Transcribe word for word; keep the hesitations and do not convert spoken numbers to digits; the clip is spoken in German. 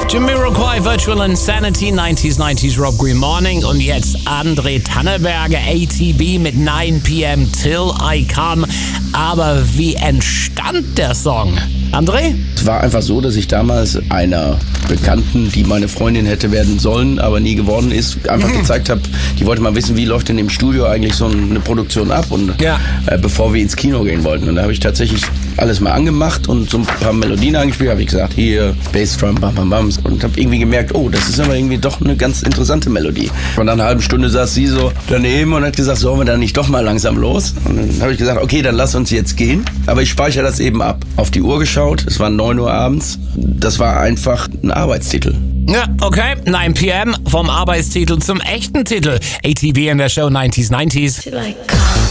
Jamiroquai, Virtual Insanity, neunziger neunzig Rob Green Morning und jetzt André Tanneberger, A T B mit nine p m Till I Come. Aber wie entstand der Song? André? Es war einfach so, dass ich damals einer Bekannten, die meine Freundin hätte werden sollen, aber nie geworden ist, einfach gezeigt habe, die wollte mal wissen, wie läuft denn im Studio eigentlich so eine Produktion ab und ja. äh, bevor wir ins Kino gehen wollten. Und da habe ich tatsächlich alles mal angemacht und so ein paar Melodien angespielt, habe ich gesagt, hier, Bassdrum, bam, bam, bam. Und habe irgendwie gemerkt, oh, das ist aber irgendwie doch eine ganz interessante Melodie. Und nach einer halben Stunde saß sie so daneben und hat gesagt, sollen wir dann nicht doch mal langsam los? Und dann habe ich gesagt, okay, dann lass uns jetzt gehen. Aber ich speichere das eben ab. Auf die Uhr geschaut, es war neun Uhr abends. Das war einfach ein Arbeitstitel. Ja, okay, nine p m vom Arbeitstitel zum echten Titel. A T B in der Show neunziger neunzig.